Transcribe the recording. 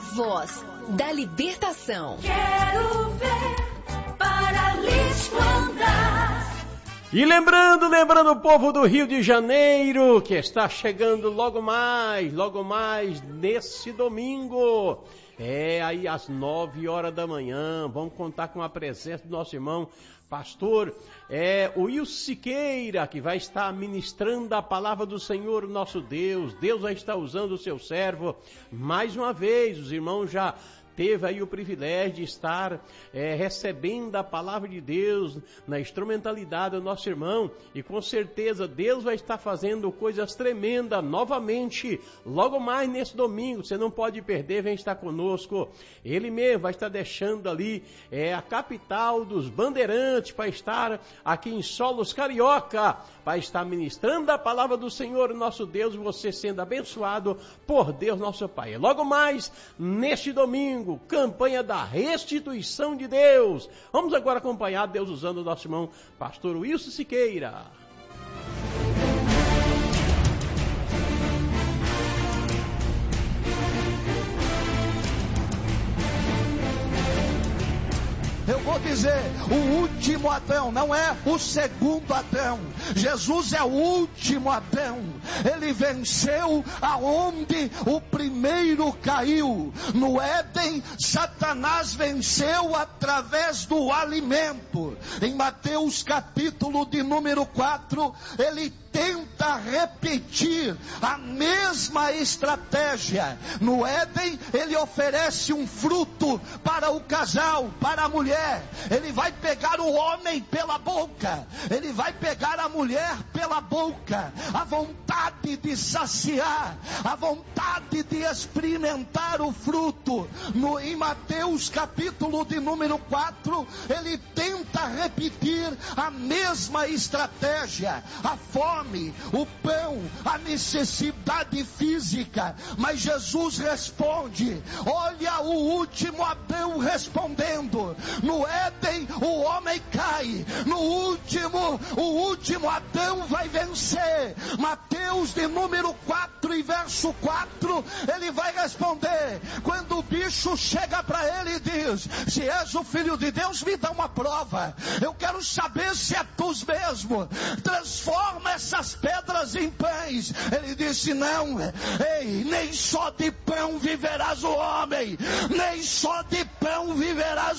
voz da libertação. Quero ver paralítico andar. E lembrando o povo do Rio de Janeiro, que está chegando logo mais, nesse domingo. Aí às 9 horas da manhã, vamos contar com a presença do nosso irmão, pastor, o Wilson Siqueira, que vai estar ministrando a palavra do Senhor, nosso Deus. Deus vai estar usando o seu servo. Mais uma vez, os irmãos já teve aí o privilégio de estar recebendo a palavra de Deus na instrumentalidade do nosso irmão, e com certeza Deus vai estar fazendo coisas tremendas novamente, logo mais nesse domingo. Você não pode perder, vem estar conosco. Ele mesmo vai estar deixando ali a capital dos bandeirantes para estar aqui em Solos Carioca, para estar ministrando a palavra do Senhor, nosso Deus, você sendo abençoado por Deus, nosso Pai. Logo mais neste domingo, campanha da restituição de Deus. Vamos agora acompanhar Deus usando o nosso irmão pastor Wilson Siqueira. Eu vou dizer, o último Adão, não é o segundo Adão. Jesus é o último Adão. Ele venceu aonde o primeiro caiu. No Éden, Satanás venceu através do alimento. Em Mateus capítulo de número 4, ele tenta repetir a mesma estratégia. No Éden, ele oferece um fruto para o casal, para a mulher. Ele vai pegar o homem pela boca, ele vai pegar a mulher pela boca. A vontade de saciar, a vontade de experimentar o fruto. Em Mateus capítulo de número 4, ele tenta repetir a mesma estratégia. A fome, o pão, a necessidade física. Mas Jesus responde, olha o último Adão respondendo. No Éden o homem cai, o último Adão vai vencer. Mateus de número 4 e verso 4, ele vai responder, quando o bicho chega para ele e diz, se és o filho de Deus, me dá uma prova, eu quero saber se é tu mesmo, transforma essas pedras em pães. Ele disse, não, nem só de pão viverás o homem, nem só de pão viverás